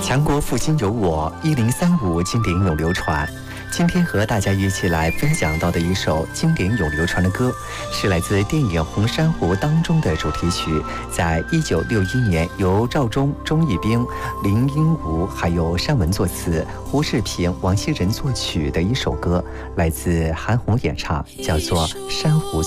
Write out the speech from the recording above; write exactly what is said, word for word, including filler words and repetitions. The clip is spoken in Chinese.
强国复兴有我，一零三五经典永流传。今天和大家一起来分享到的一首经典永流传的歌，是来自电影《红珊瑚》当中的主题曲，在一九六一年由赵忠、钟义兵、林英吾还有单文作词，胡世平、王希仁作曲的一首歌，来自韩红演唱，叫做《珊瑚》。